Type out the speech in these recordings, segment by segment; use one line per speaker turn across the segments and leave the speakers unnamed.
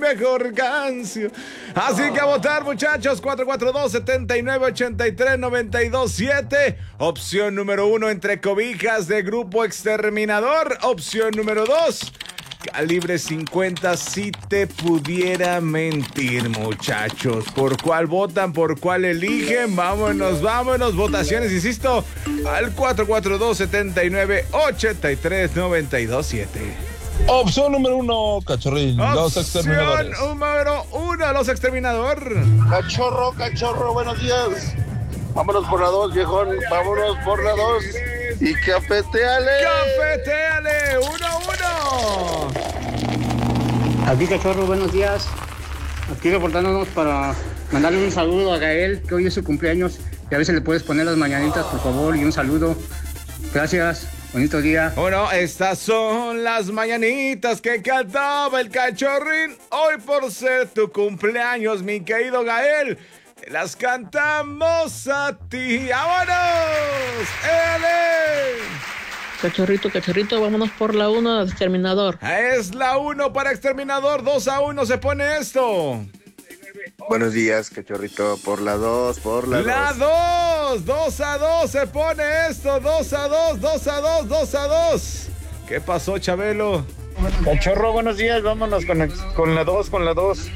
mejor canción. Así que a votar, muchachos. 442-7983-927. Opción número 1, entre cobijas de Grupo Exterminador. Opción número 2, Calibre 50, si te pudiera mentir, muchachos. ¿Por cuál votan? ¿Por cuál eligen? Vámonos. Votaciones, insisto, al 442-7983-927.
Opción número 1, Cachorrín, los exterminadores.
Opción número 1, los exterminador.
Cachorro, buenos días. Vámonos por la 2, viejón. Vámonos por la 2. Y cafeteale.
Cafeteale, 1-1.
Aquí Cachorro, buenos días. Aquí reportándonos para mandarle un saludo a Gael, que hoy es su cumpleaños. Y a ver si le puedes poner las mañanitas, por favor, y un saludo. Gracias, bonito día.
Bueno, estas son las mañanitas que cantaba el Cachorrín. Hoy por ser tu cumpleaños, mi querido Gael, las cantamos a ti. ¡Vámonos! ¡Ele!
Cachorrito, vámonos por la 1, Exterminador.
Es la 1 para Exterminador, 2-1 se pone esto.
Buenos días, Cachorrito, por la 2,
La 2, 2-2 se pone esto, 2-2. ¿Qué pasó, Chabelo?
Cachorro, buenos días, vámonos con la 2.
Con la 2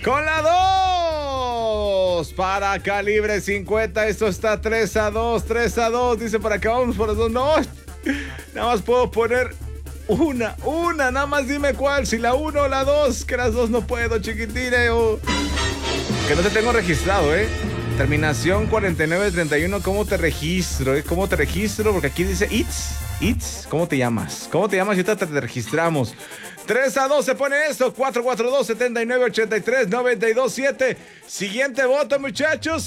para Calibre 50, esto está 3-2, dice para acá, vamos por las 2, no, nada más puedo poner una, nada más dime cuál, si la 1 o la 2, que las 2 no puedo, chiquitine, que no te tengo registrado, terminación 4931, ¿cómo te registro, ¿Cómo te registro? Porque aquí dice It's, ¿cómo te llamas? Y ahorita te registramos. 3-2 se pone esto, 442-7983-927. Siguiente voto, muchachos,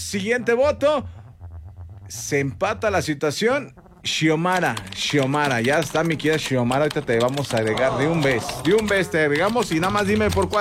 se empata la situación. Xiomara, ya está mi querida Xiomara, ahorita te vamos a agregar de un vez te agregamos y nada más dime por cuál.